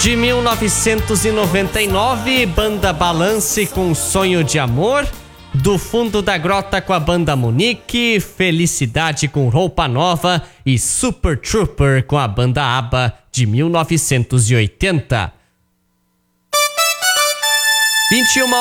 De 1999, banda Balance com Sonho de Amor. Do Fundo da Grota com a banda Munique. Felicidade com Roupa Nova. E Super Trooper com a banda ABBA de 1980. 21